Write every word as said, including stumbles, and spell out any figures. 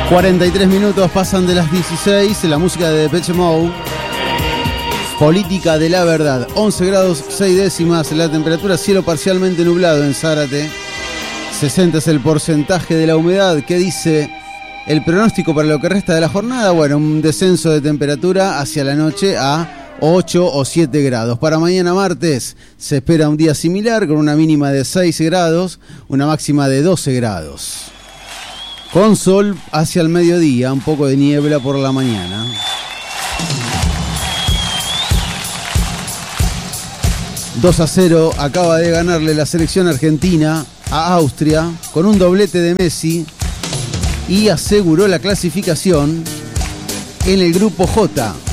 cuarenta y tres minutos pasan de las dieciséis, la música de Depeche Mode. Política de la verdad, once grados seis décimas la temperatura, cielo parcialmente nublado en Zárate. sesenta es el porcentaje de la humedad. ¿Qué dice el pronóstico para lo que resta de la jornada? Bueno, un descenso de temperatura hacia la noche a ocho o siete grados. Para mañana martes se espera un día similar con una mínima de seis grados, una máxima de doce grados. Con sol hacia el mediodía, un poco de niebla por la mañana. dos a cero acaba de ganarle la selección argentina a Austria con un doblete de Messi y aseguró la clasificación en el grupo J.